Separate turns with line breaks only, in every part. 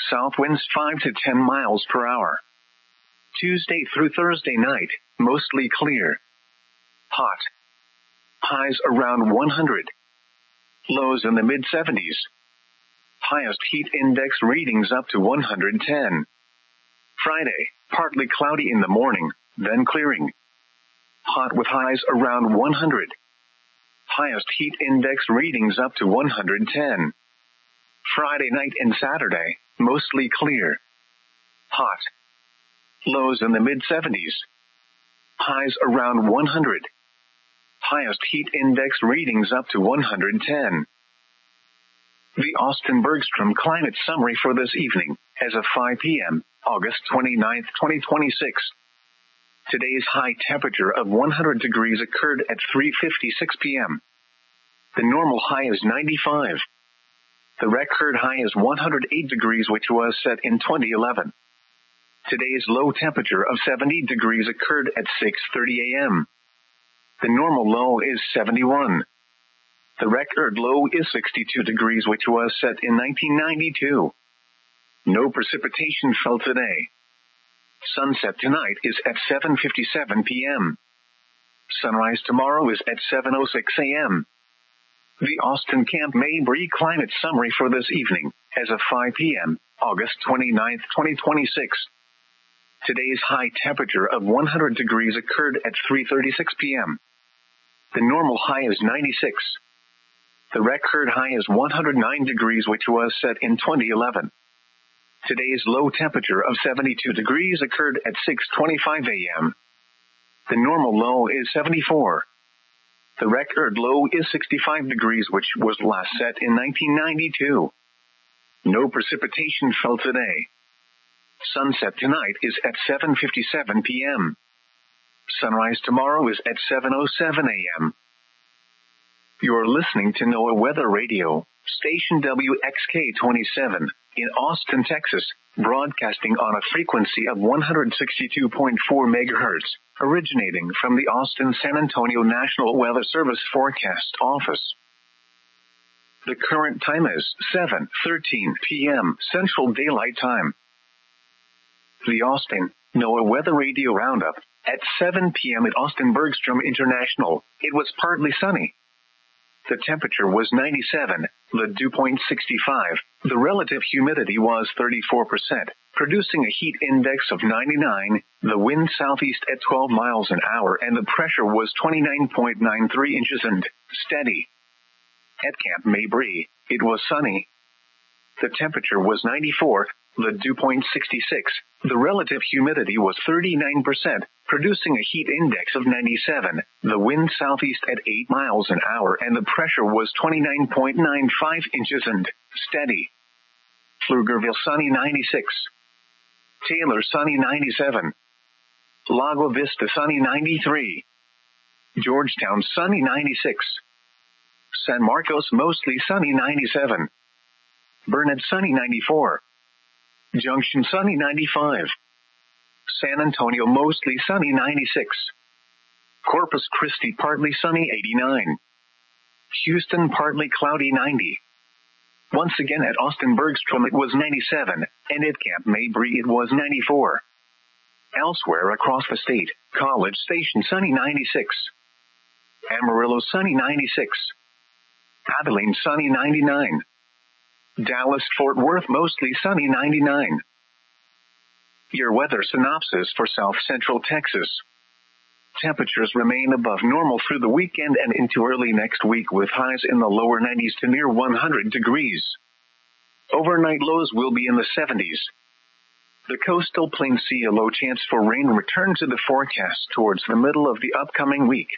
South winds 5 to 10 miles per hour. Tuesday through Thursday night, mostly clear. Hot. Highs around 100. Lows in the mid-70s. Highest heat index readings up to 110. Friday, partly cloudy in the morning, then clearing. Hot with highs around 100. Highest heat index readings up to 110. Friday night and Saturday, mostly clear. Hot. Lows in the mid-70s. Highs around 100. Highest heat index readings up to 110. The Austin Bergstrom Climate Summary for this evening, as of 5 p.m., August 29, 2026. Today's high temperature of 100 degrees occurred at 3:56 p.m. The normal high is 95. The record high is 108 degrees, which was set in 2011. Today's low temperature of 70 degrees occurred at 6:30 a.m. The normal low is 71. The record low is 62 degrees, which was set in 1992. No precipitation fell today. Sunset tonight is at 7:57 p.m. Sunrise tomorrow is at 7:06 a.m. The Austin Camp Mabry Climate Summary for this evening, as of 5 p.m., August 29, 2026. Today's high temperature of 100 degrees occurred at 3:36 p.m. The normal high is 96. The record high is 109 degrees, which was set in 2011. Today's low temperature of 72 degrees occurred at 6:25 a.m. The normal low is 74. The record low is 65 degrees, which was last set in 1992. No precipitation fell today. Sunset tonight is at 7:57 p.m. Sunrise tomorrow is at 7:07 a.m. You're listening to NOAA Weather Radio, station WXK-27, in Austin, Texas, broadcasting on a frequency of 162.4 megahertz, originating from the Austin-San Antonio National Weather Service Forecast Office. The current time is 7:13 p.m. Central Daylight Time. The Austin NOAA Weather Radio Roundup. At 7 p.m. at Austin Bergstrom International, it was partly sunny. The temperature was 97, the dew point 65, the relative humidity was 34%, producing a heat index of 99, the wind southeast at 12 miles an hour, and the pressure was 29.93 inches and steady. At Camp Mabry, it was sunny. The temperature was 94, the dew point 66, the relative humidity was 39%, producing a heat index of 97, the wind southeast at 8 miles an hour, and the pressure was 29.95 inches and steady. Pflugerville sunny 96. Taylor sunny 97. Lago Vista sunny 93. Georgetown sunny 96. San Marcos mostly sunny 97. Burnett sunny 94. Junction sunny 95. San Antonio mostly sunny 96. Corpus Christi partly sunny 89. Houston partly cloudy 90. Once again at Austin Bergstrom it was 97, and at Camp Mabry it was 94. Elsewhere across the state, College Station sunny 96. Amarillo sunny 96. Abilene sunny 99. Dallas-Fort Worth mostly sunny 99. Your weather synopsis for South Central Texas. Temperatures remain above normal through the weekend and into early next week, with highs in the lower 90s to near 100 degrees. Overnight lows will be in the 70s. The coastal plains see a low chance for rain return to the forecast towards the middle of the upcoming week.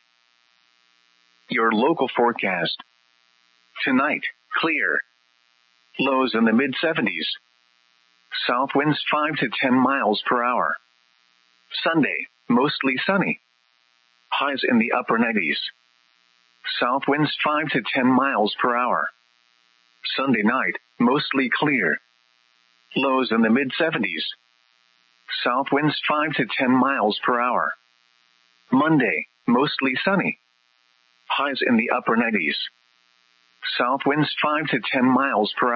Your local forecast. Tonight, clear. Lows in the mid-70s. South winds 5 to 10 miles per hour. Sunday, mostly sunny. Highs in the upper 90s. South winds 5 to 10 miles per hour. Sunday night, mostly clear. Lows in the mid-70s. South winds 5 to 10 miles per hour. Monday, mostly sunny. Highs in the upper 90s. South winds 5 to 10 miles per hour.